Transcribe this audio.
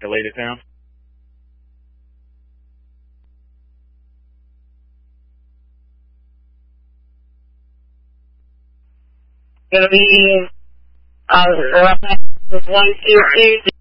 I laid it down. Gonna be 1, 2, 3.